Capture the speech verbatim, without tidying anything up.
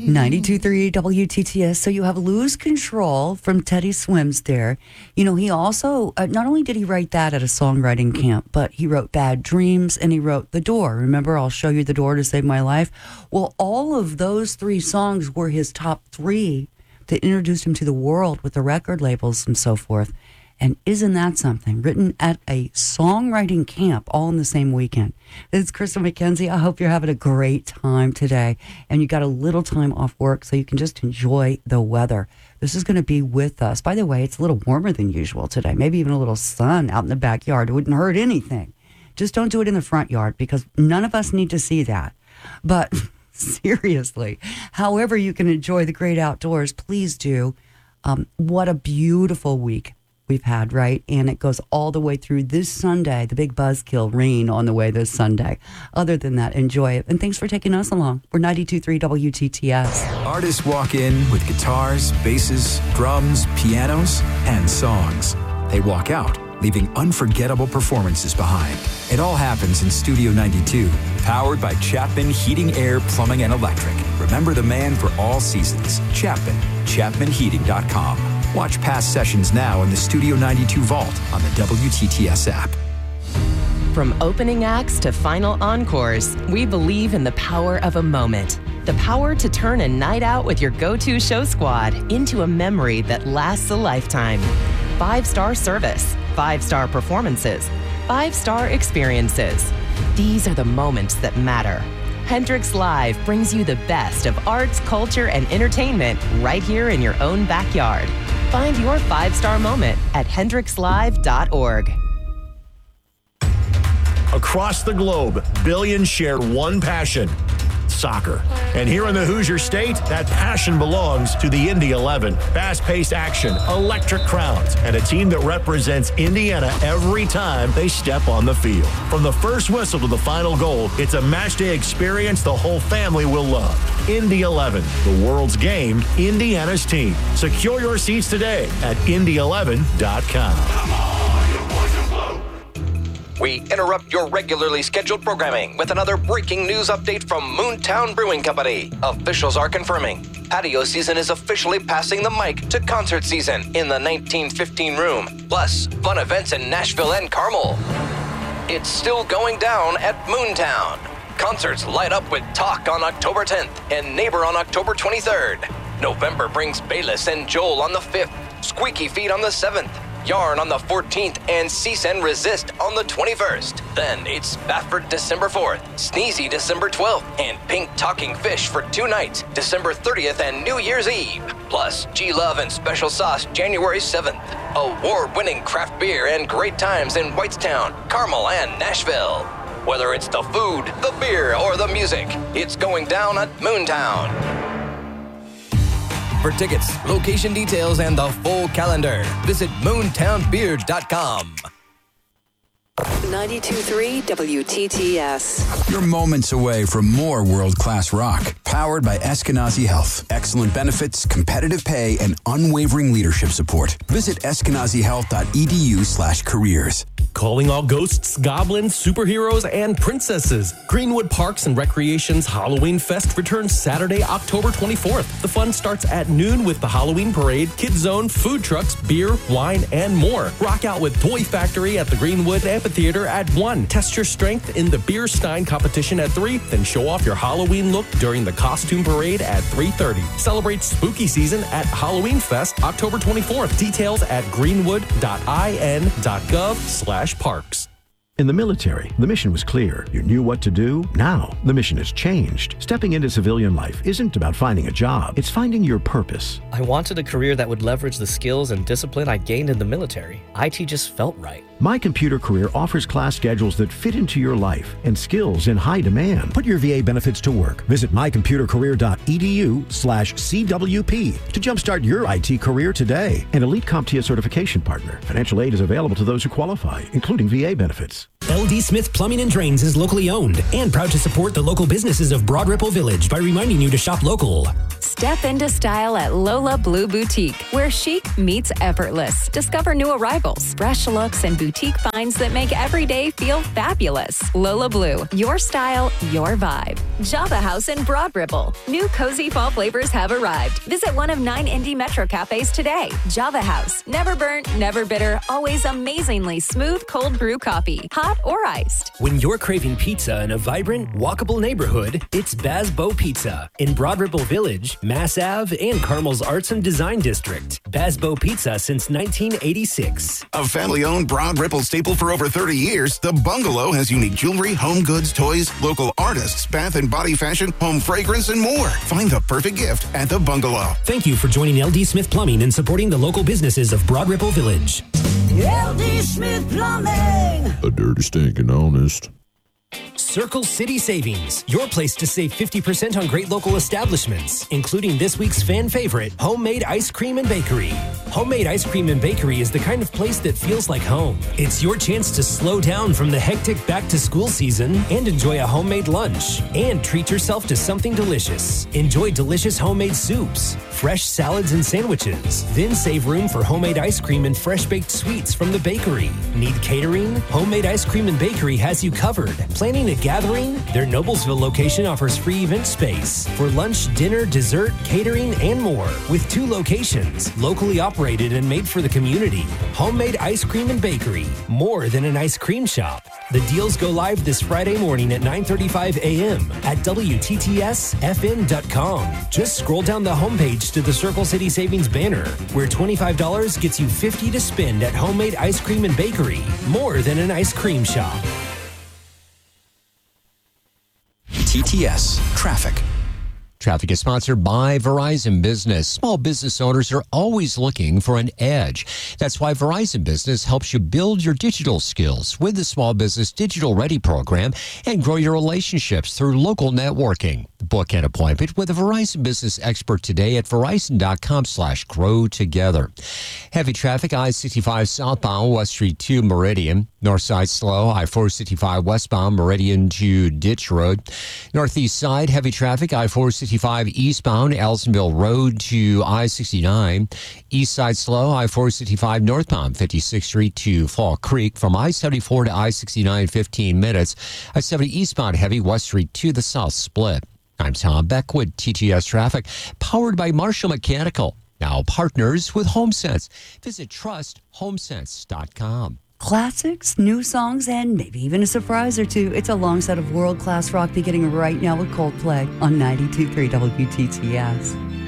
ninety-two point three W T T S. So you have Lose Control from Teddy Swims there. You know, he also, uh, not only did he write that at a songwriting camp, but he wrote Bad Dreams and he wrote The Door. Remember, I'll Show You the Door to Save My Life? Well, all of those three songs were his top three that introduced him to the world with the record labels and so forth. And isn't that something? Written at a songwriting camp all in the same weekend. It's Krista McKenzie. I hope you're having a great time today. And you got a little time off work so you can just enjoy the weather. This is going to be with us. By the way, it's a little warmer than usual today. Maybe even a little sun out in the backyard. It wouldn't hurt anything. Just don't do it in the front yard because none of us need to see that. But seriously, however you can enjoy the great outdoors, please do. Um, what a beautiful week we've had, right? And it goes all the way through this Sunday, the big buzzkill rain on the way this Sunday. Other than that, enjoy it. And thanks for taking us along. We're ninety-two point three W T T S. Artists walk in with guitars, basses, drums, pianos, and songs. They walk out, leaving unforgettable performances behind. It all happens in Studio ninety-two, powered by Chapman Heating, Air, Plumbing, and Electric. Remember the man for all seasons, Chapman, chapman heating dot com. Watch past sessions now in the Studio ninety-two Vault on the W T T S app. From opening acts to final encores, we believe in the power of a moment. The power to turn a night out with your go-to show squad into a memory that lasts a lifetime. Five-star service, five-star performances, five-star experiences. These are the moments that matter. Hendrix Live brings you the best of arts, culture, and entertainment right here in your own backyard. Find your five-star moment at hendrix live dot org. Across the globe, billions share one passion: soccer. And here in the Hoosier State, that passion belongs to the Indy eleven. Fast-paced action, electric crowds, and a team that represents Indiana every time they step on the field. From the first whistle to the final goal, it's a matchday experience the whole family will love. Indy eleven, the world's game, Indiana's team. Secure your seats today at indy eleven dot com. Come on, you boys in blue. We interrupt your regularly scheduled programming with another breaking news update from Moontown Brewing Company. Officials are confirming patio season is officially passing the mic to concert season in the nineteen fifteen room, plus fun events in Nashville and Carmel. It's still going down at Moontown. Concerts light up with Talk on October tenth and Neighbor on October twenty-third. November brings Bayless and Joel on the fifth, Squeaky Feet on the seventh, Yarn on the fourteenth, and Cease and Resist on the twenty-first. Then it's Spafford December fourth, Sneezy December twelfth, and Pink Talking Fish for two nights, December thirtieth and New Year's Eve. Plus, G-Love and Special Sauce January seventh. Award-winning craft beer and great times in Whitestown, Carmel, and Nashville. Whether it's the food, the beer, or the music, it's going down at Moontown. For tickets, location details, and the full calendar, visit moontown beard dot com. ninety-two point three W T T S. You're moments away from more world-class rock. Powered by Eskenazi Health. Excellent benefits, competitive pay, and unwavering leadership support. Visit eskenazi health dot e d u slash careers. Calling all ghosts, goblins, superheroes, and princesses. Greenwood Parks and Recreation's Halloween Fest returns Saturday, October twenty-fourth. The fun starts at noon with the Halloween Parade, Kids Zone, food trucks, beer, wine, and more. Rock out with Toy Factory at the Greenwood Amphitheater at one. Test your strength in the Beer Stein competition at three. Then show off your Halloween look during the Costume Parade at three thirty. Celebrate spooky season at Halloween Fest, October twenty-fourth. Details at greenwood dot i n dot gov slash parks. In the military, the mission was clear. You knew what to do. Now, the mission has changed. Stepping into civilian life isn't about finding a job. It's finding your purpose. I wanted a career that would leverage the skills and discipline I gained in the military. I T just felt right. My Computer Career offers class schedules that fit into your life and skills in high demand. Put your V A benefits to work. Visit my computer career dot e d u slash c w p to jumpstart your I T career today. An Elite CompTIA certification partner. Financial aid is available to those who qualify, including V A benefits. L D Smith Plumbing and Drains is locally owned and proud to support the local businesses of Broad Ripple Village by reminding you to shop local. Step into style at Lola Blue Boutique, where chic meets effortless. Discover new arrivals, fresh looks, and boutique finds that make every day feel fabulous. Lola Blue, your style, your vibe. Java House in Broad Ripple. New cozy fall flavors have arrived. Visit one of nine indie metro cafes today. Java House. Never burnt, never bitter, always amazingly smooth cold brew coffee, hot or iced. When you're craving pizza in a vibrant, walkable neighborhood, it's Bazbo Pizza in Broad Ripple Village, Mass Ave, and Carmel's Arts and Design District. Bazbo Pizza since nineteen eighty-six. A family-owned Broad Ripple staple for over thirty years, The Bungalow has unique jewelry, home goods, toys, local artists, bath and body fashion, home fragrance, and more. Find the perfect gift at The Bungalow. Thank you for joining L D Smith Plumbing and supporting the local businesses of Broad Ripple Village. L D Smith Plumbing. A dirty, stinking honest. Circle City Savings, your place to save fifty percent on great local establishments, including this week's fan favorite, Homemade Ice Cream and Bakery. Homemade Ice Cream and Bakery is the kind of place that feels like home. It's your chance to slow down from the hectic back-to-school season and enjoy a homemade lunch and treat yourself to something delicious. Enjoy delicious homemade soups, fresh salads and sandwiches, then save room for homemade ice cream and fresh-baked sweets from the bakery. Need catering? Homemade Ice Cream and Bakery has you covered. Planning a gathering? Their Noblesville location offers free event space for lunch, dinner, dessert, catering, and more. With two locations, locally operated and made for the community. Homemade Ice Cream and Bakery, more than an ice cream shop. The deals go live this Friday morning at nine thirty-five a.m. at W T T S F M dot com. Just scroll down the homepage to the Circle City Savings banner, where twenty-five dollars gets you fifty dollars to spend at Homemade Ice Cream and Bakery, more than an ice cream shop. T T S Traffic. Traffic is sponsored by Verizon Business. Small business owners are always looking for an edge. That's why Verizon Business helps you build your digital skills with the Small Business Digital Ready program and grow your relationships through local networking. Book an appointment with a Verizon Business expert today at verizon.com slash grow together. Heavy traffic, I sixty-five southbound, West Street to Meridian. North side slow, I four sixty-five westbound, Meridian to Ditch Road. Northeast side, heavy traffic, I four sixty-five eastbound, Elsonville Road to I sixty-nine. East side slow, I four sixty-five northbound, fifty-sixth Street to Fall Creek. From I seventy-four to I sixty-nine, fifteen minutes. I seventy eastbound heavy, West Street to the South Split. I'm Tom Beckwood, T T S Traffic, powered by Marshall Mechanical. Now partners with HomeSense. Visit trust home sense dot com. Classics, new songs, and maybe even a surprise or two. It's a long set of world-class rock beginning right now with Coldplay on ninety-two point three W T T S.